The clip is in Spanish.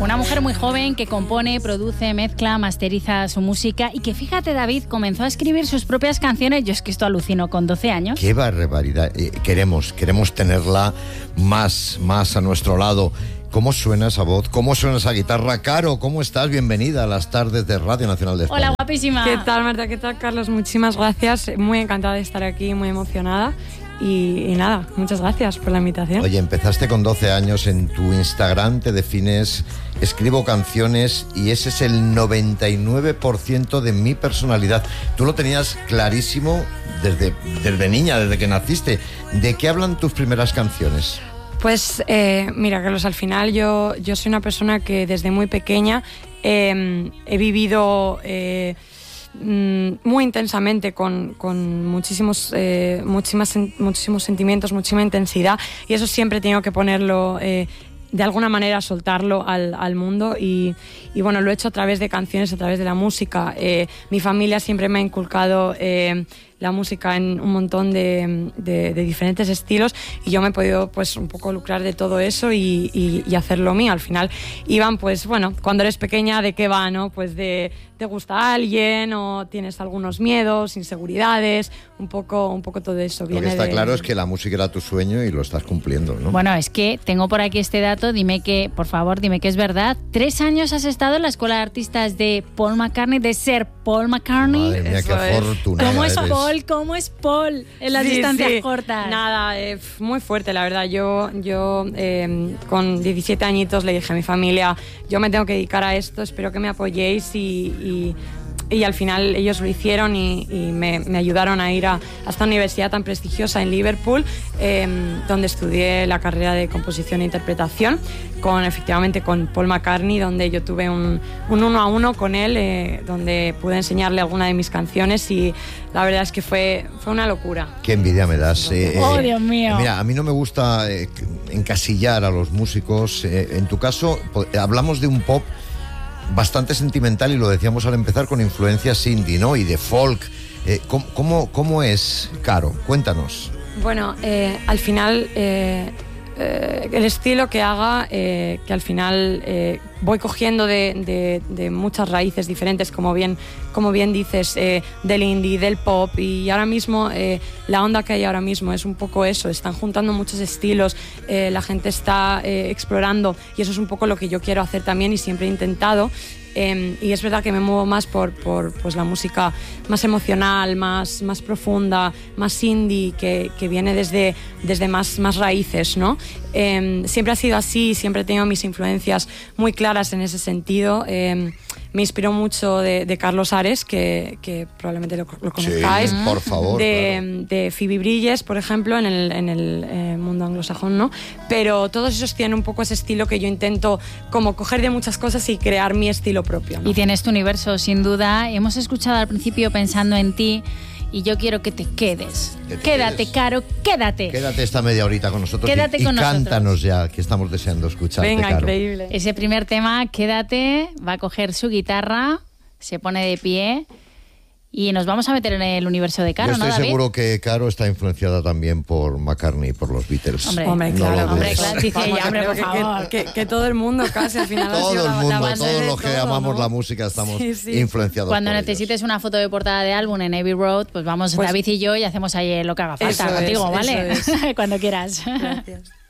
Una mujer muy joven que compone, produce, mezcla, masteriza su música y que, fíjate, David, comenzó a escribir sus propias canciones. Yo es que esto alucino, con 12 años. ¡Qué barbaridad! Queremos tenerla más a nuestro lado. ¿Cómo suena esa voz? ¿Cómo suena esa guitarra? Caro, ¿cómo estás? Bienvenida a las tardes de Radio Nacional de España. Hola, guapísima. ¿Qué tal, Marta? ¿Qué tal, Carlos? Muchísimas gracias. Muy encantada de estar aquí, muy emocionada. Y nada, muchas gracias por la invitación. Oye, empezaste con 12 años, en tu Instagram te defines, escribo canciones y ese es el 99% de mi personalidad. Tú lo tenías clarísimo desde niña, desde que naciste. ¿De qué hablan tus primeras canciones? Pues mira, Carlos, al final yo soy una persona que desde muy pequeña he vivido muy intensamente con muchísimos sentimientos, muchísima intensidad, y eso siempre he tenido que ponerlo de alguna manera, soltarlo al mundo y bueno, lo he hecho a través de canciones, a través de la música. Mi familia siempre me ha inculcado la música en un montón de diferentes estilos, y yo me he podido pues un poco lucrar de todo eso y hacer lo mío. Al final iban, pues bueno, cuando eres pequeña, ¿de qué va, no? Pues de te gusta a alguien o tienes algunos miedos, inseguridades, un poco todo eso. Lo que está claro es que la música era tu sueño y lo estás cumpliendo, ¿no? Bueno, es que tengo por aquí este dato, por favor, dime que es verdad. 3 años has estado en la Escuela de Artistas de Paul McCartney, de ser Paul McCartney. Madre mía, qué afortunada ¿Cómo es eres. Paul? ¿Cómo es Paul en las distancias cortas? Nada, muy fuerte, la verdad. Yo con 17 añitos le dije a mi familia, yo me tengo que dedicar a esto, espero que me apoyéis, y al final ellos lo hicieron y me ayudaron a ir a esta universidad tan prestigiosa en Liverpool, donde estudié la carrera de composición e interpretación, efectivamente con Paul McCartney, donde yo tuve un 1-a-1 con él, donde pude enseñarle alguna de mis canciones, y la verdad es que fue una locura. Qué envidia me das. Oh, Dios mío. Mira, a mí no me gusta encasillar a los músicos. En tu caso, hablamos de un pop bastante sentimental, y lo decíamos al empezar, con influencias indie, ¿no? Y de folk. ¿Cómo es, Caro? Cuéntanos. Bueno, al final el estilo que haga, que al final voy cogiendo de muchas raíces diferentes, como bien dices, del indie, del pop, y ahora mismo la onda que hay ahora mismo es un poco eso, están juntando muchos estilos, la gente está explorando, y eso es un poco lo que yo quiero hacer también, y siempre he intentado. Y es verdad que me muevo más por pues la música más emocional, más profunda, más indie, que viene desde más raíces, ¿no? Siempre ha sido así, siempre he tenido mis influencias muy claras en ese sentido. Me inspiró mucho de Carlos Ares, que probablemente lo conozcáis. Sí, por favor. De Phoebe Bridgers, por ejemplo, en el mundo anglosajón, ¿no? Pero todos esos tienen un poco ese estilo que yo intento como coger de muchas cosas y crear mi estilo propio, ¿no? Y tienes tu universo, sin duda. Hemos escuchado al principio Pensando en ti, y yo quiero que te quedes. Quédate, Caro, quédate. Quédate esta media horita con nosotros. Quédate y con nosotros. Cántanos ya, que estamos deseando escucharte, Venga, Caro. increíble. Ese primer tema, Quédate, va a coger su guitarra, se pone de pie y nos vamos a meter en el universo de Caro, Yo ¿no, estoy David? seguro que Caro está influenciada también por McCartney y por los Beatles. Hombre, claro, lo dudes. claro, dice ella, hombre, por favor. Que todo el mundo casi al final. Todo el mundo, base todos de los que todo, amamos ¿no? la música estamos Sí. influenciados Cuando por necesites ellos. una foto de portada de álbum en Abbey Road, pues vamos Pues David y yo y hacemos ahí lo que haga falta eso contigo, es, ¿vale? eso Cuando quieras. Gracias.